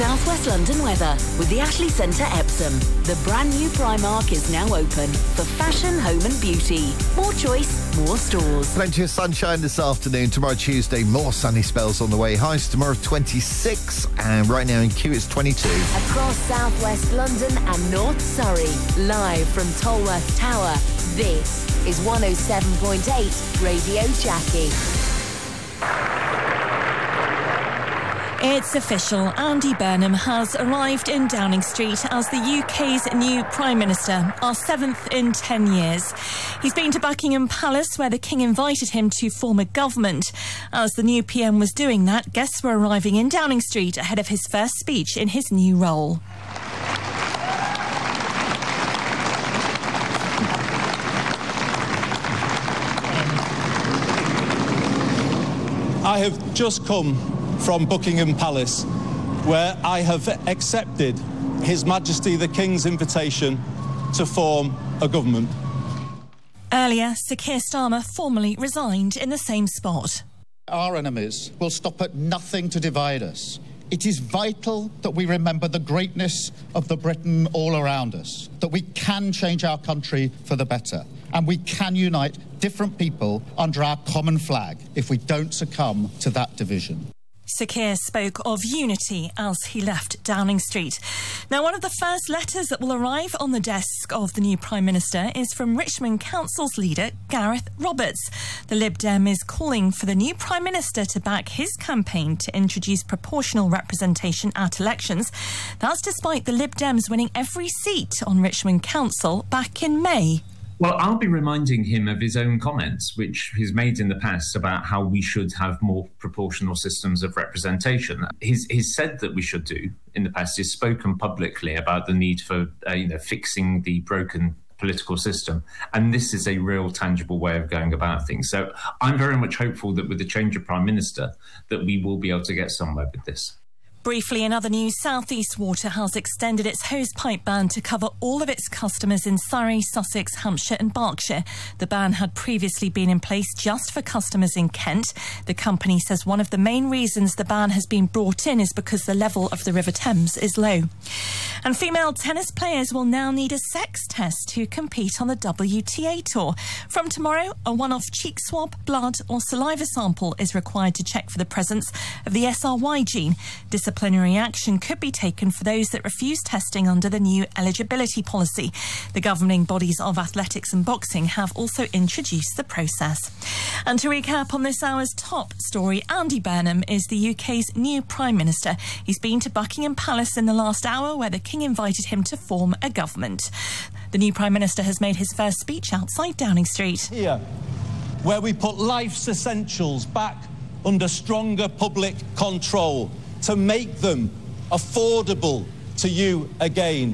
South West London weather with the Ashley Centre Epsom. The brand new Primark is now open for fashion, home and beauty. More choice, more stores. Plenty of sunshine this afternoon. Tomorrow Tuesday, more sunny spells on the way. Highs tomorrow 26 and right now in Kew it's 22. Across South West London and North Surrey, live from Tolworth Tower, this is 107.8 Radio Jackie. It's official. Andy Burnham has arrived in Downing Street as the UK's new Prime Minister, our 7th in 10 years. He's been to Buckingham Palace, where the King invited him to form a government. As the new PM was doing that, guests were arriving in Downing Street ahead of his first speech in his new role. I have just come from Buckingham Palace, where I have accepted His Majesty the King's invitation to form a government. Earlier, Sir Keir Starmer formally resigned in the same spot. Our enemies will stop at nothing to divide us. It is vital that we remember the greatness of the Britain all around us, that we can change our country for the better, and we can unite different people under our common flag if we don't succumb to that division. Sir Keir spoke of unity as he left Downing Street. Now, one of the first letters that will arrive on the desk of the new Prime Minister is from Richmond Council's leader, Gareth Roberts. The Lib Dem is calling for the new Prime Minister to back his campaign to introduce proportional representation at elections. That's despite the Lib Dems winning every seat on Richmond Council back in May. Well, I'll be reminding him of his own comments, which he's made in the past about how we should have more proportional systems of representation. He's said that we should do in the past. He's spoken publicly about the need for, fixing the broken political system. And this is a real tangible way of going about things. So I'm very much hopeful that with the change of Prime Minister, that we will be able to get somewhere with this. Briefly, in other news, South East Water has extended its hosepipe ban to cover all of its customers in Surrey, Sussex, Hampshire and Berkshire. The ban had previously been in place just for customers in Kent. The company says one of the main reasons the ban has been brought in is because the level of the River Thames is low. And female tennis players will now need a sex test to compete on the WTA Tour. From tomorrow, a one-off cheek swab, blood or saliva sample is required to check for the presence of the SRY gene. Disciplinary action could be taken for those that refuse testing under the new eligibility policy. The governing bodies of athletics and boxing have also introduced the process. And to recap on this hour's top story, Andy Burnham is the UK's new Prime Minister. He's been to Buckingham Palace in the last hour, where the King invited him to form a government. The new Prime Minister has made his first speech outside Downing Street. Here, where we put life's essentials back under stronger public control, to make them affordable to you again.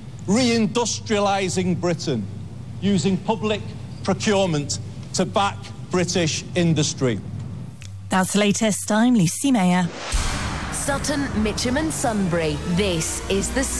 Reindustrialising Britain, using public procurement to back British industry. That's the latest. I'm Lucy Mayer. Sutton, Mitcham and Sunbury. This is the